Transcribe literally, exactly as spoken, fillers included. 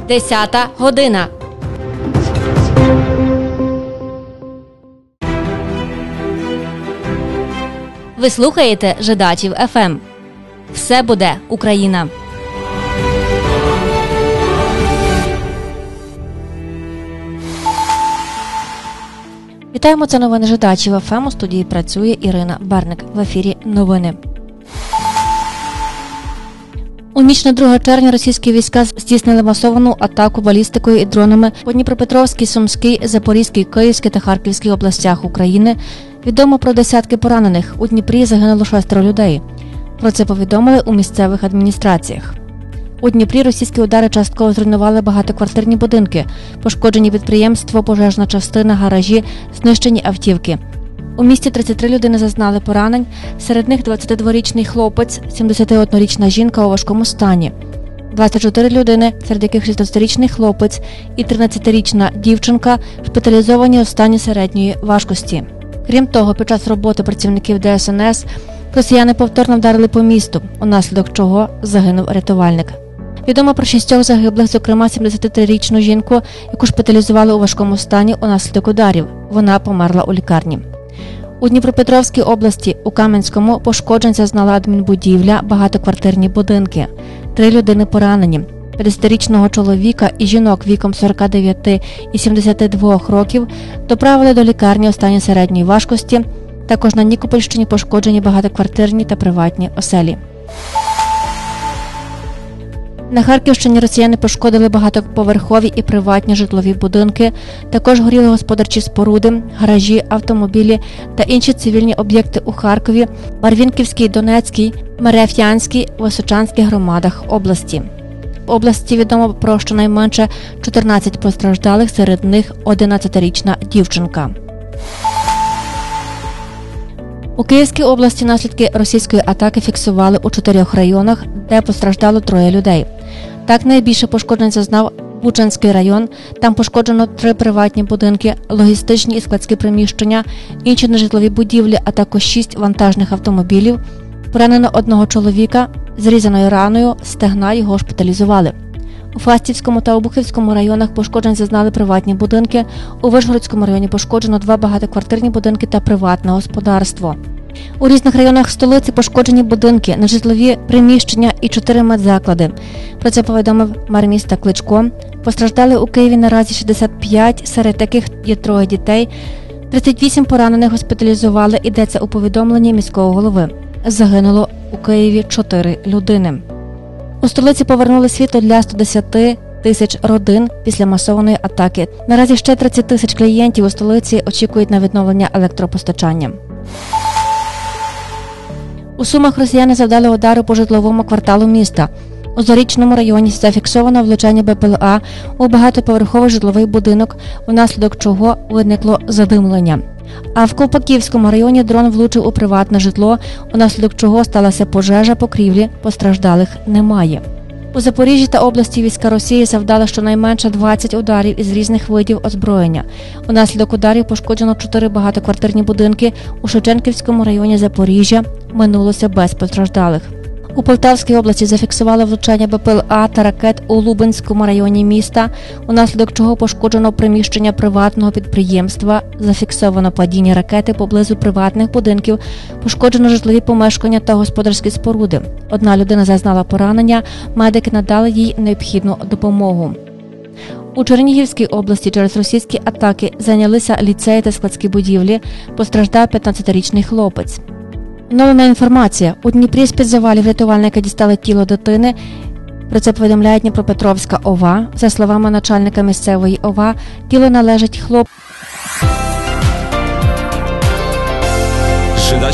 Десята година. Ви слухаєте Жидачів еф ем. Все буде Україна. Вітаємо, це новини Жидачів еф ем. У студії працює Ірина Берник. В ефірі новини. У ніч на друге червня російські війська здійснили масовану атаку балістикою і дронами по Дніпропетровській, Сумській, Запорізькій, Київській та Харківській областях України. Відомо про десятки поранених. У Дніпрі загинуло шестеро людей. Про це повідомили у місцевих адміністраціях. У Дніпрі російські удари частково зруйнували багатоквартирні будинки, пошкоджені підприємство, пожежна частина, гаражі, знищені автівки. У місті тридцять три людини зазнали поранень, серед них двадцятидворічний хлопець, сімдесятиоднорічна жінка у важкому стані. двадцять чотири людини, серед яких шістнадцятирічний хлопець і тринадцятирічна дівчинка, шпиталізовані у стані середньої важкості. Крім того, під час роботи працівників де ес ен ес росіяни повторно вдарили по місту, унаслідок чого загинув рятувальник. Відомо про шістьох загиблих, зокрема сімдесятитрирічну жінку, яку шпиталізували у важкому стані унаслідок ударів. Вона померла у лікарні. У Дніпропетровській області, у Кам'янському, пошкоджень зазнала адмінбудівля, багатоквартирні будинки. Три людини поранені. п'ятдесятирічного чоловіка і жінок віком сорока дев'яти і сімдесяти двох років доправили до лікарні у стані середньої важкості. Також на Нікопольщині пошкоджені багатоквартирні та приватні оселі. На Харківщині росіяни пошкодили багатоповерхові і приватні житлові будинки, також горіли господарчі споруди, гаражі, автомобілі та інші цивільні об'єкти у Харкові, Барвінківській, Донецькій, Мереф'янській, Височанській громадах області. В області відомо про щонайменше чотирнадцять постраждалих, серед них одинадцятирічна дівчинка. У Київській області наслідки російської атаки фіксували у чотирьох районах, де постраждало троє людей. Так, найбільше пошкоджень зазнав Бучанський район. Там пошкоджено три приватні будинки, логістичні і складські приміщення, інші нежитлові будівлі, а також шість вантажних автомобілів. Поранено одного чоловіка, зрізаною раною, стегна, його шпиталізували. У Фастівському та Обухівському районах пошкоджень зазнали приватні будинки, у Вишгородському районі пошкоджено два багатоквартирні будинки та приватне господарство. У різних районах столиці пошкоджені будинки, нежитлові приміщення і чотири медзаклади. Про це повідомив мер міста Кличко. Постраждали у Києві наразі шістдесят п'ять, серед яких є троє дітей. тридцять вісім поранених госпіталізували, йдеться у повідомленні міського голови. Загинуло у Києві чотири людини. У столиці повернули світло для ста десяти тисяч родин після масованої атаки. Наразі ще тридцять тисяч клієнтів у столиці очікують на відновлення електропостачання. У Сумах росіяни завдали удару по житловому кварталу міста. У Зарічному районі зафіксовано влучання бе пе ел а у багатоповерховий житловий будинок, унаслідок чого виникло задимлення. А в Ковпаківському районі дрон влучив у приватне житло, унаслідок чого сталася пожежа покрівлі, постраждалих немає. У Запоріжжі та області війська Росії завдали щонайменше двадцять ударів із різних видів озброєння. Унаслідок ударів пошкоджено чотири багатоквартирні будинки у Шевченківському районі Запоріжжя, минулося без постраждалих. У Полтавській області зафіксували влучання бе пе ел а та ракет у Лубенському районі міста, унаслідок чого пошкоджено приміщення приватного підприємства, зафіксовано падіння ракети поблизу приватних будинків, пошкоджено житлові помешкання та господарські споруди. Одна людина зазнала поранення, медики надали їй необхідну допомогу. У Чернігівській області через російські атаки зайнялися ліцеї та складські будівлі, постраждав п'ятнадцятирічний хлопець. Новина інформація. У Дніпрі з-під завалів рятувальники дістали тіло дитини. Про це повідомляє Дніпропетровська ОВА. За словами начальника місцевої ОВА, тіло належить хлопцю.